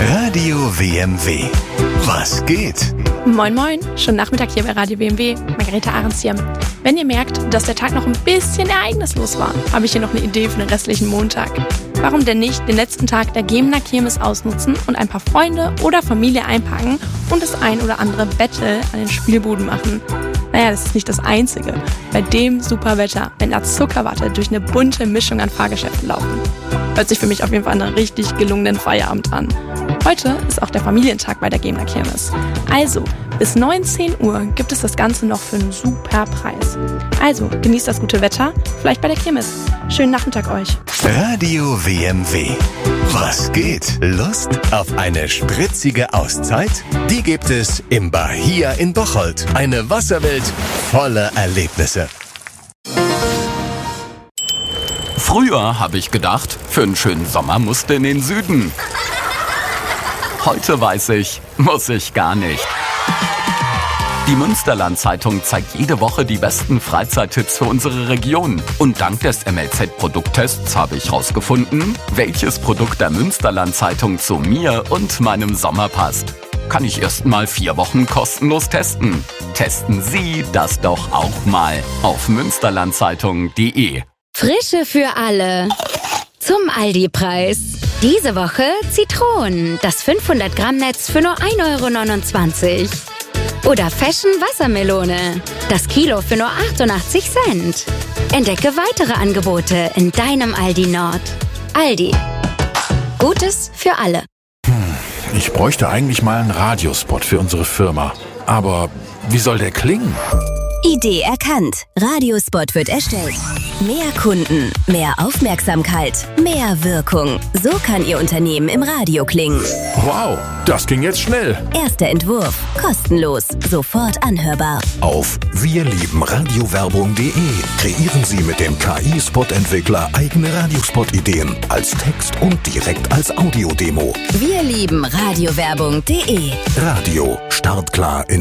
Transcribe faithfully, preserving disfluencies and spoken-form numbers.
Radio W M W. Was geht? Moin Moin, schon Nachmittag hier bei Radio W M W. Margarete Ahrens hier. Wenn ihr merkt, dass der Tag noch ein bisschen ereignislos war, habe ich hier noch eine Idee für den restlichen Montag. Warum denn nicht den letzten Tag der Gemener Kirmes ausnutzen und ein paar Freunde oder Familie einpacken und das ein oder andere Battle an den Spielbuden machen? Naja, das ist nicht das Einzige. Bei dem super Wetter, wenn da Zuckerwatte durch eine bunte Mischung an Fahrgeschäften laufen. Hört sich für mich auf jeden Fall einen richtig gelungenen Feierabend an. Heute ist auch der Familientag bei der Gemener Kirmes. Also, bis neunzehn Uhr gibt es das Ganze noch für einen super Preis. Also, genießt das gute Wetter, vielleicht bei der Kirmes. Schönen Nachmittag euch. Radio W M W. Was geht? Lust auf eine spritzige Auszeit? Die gibt es im Bahia in Bocholt. Eine Wasserwelt voller Erlebnisse. Früher habe ich gedacht, für einen schönen Sommer musste in den Süden. Heute weiß ich, muss ich gar nicht. Die Münsterland-Zeitung zeigt jede Woche die besten Freizeittipps für unsere Region. Und dank des M L Z-Produkttests habe ich herausgefunden, welches Produkt der Münsterland-Zeitung zu mir und meinem Sommer passt. Kann ich erst mal vier Wochen kostenlos testen. Testen Sie das doch auch mal auf münsterlandzeitung punkt de. Frische für alle. Zum Aldi-Preis. Diese Woche Zitronen, das fünfhundert Gramm Netz für nur ein Euro neunundzwanzig. Oder Fashion Wassermelone, das Kilo für nur achtundachtzig Cent. Entdecke weitere Angebote in deinem Aldi Nord. Aldi. Gutes für alle. Hm, ich bräuchte eigentlich mal einen Radiospot für unsere Firma. Aber wie soll der klingen? Idee erkannt. Radiospot wird erstellt. Mehr Kunden, mehr Aufmerksamkeit, mehr Wirkung. So kann Ihr Unternehmen im Radio klingen. Wow, das ging jetzt schnell. Erster Entwurf. Kostenlos. Sofort anhörbar. Auf wir lieben radiowerbung punkt de kreieren Sie mit dem K I-Spot-Entwickler eigene Radiospot-Ideen als Text und direkt als Audiodemo. Wir lieben radiowerbung punkt de. Radio startklar in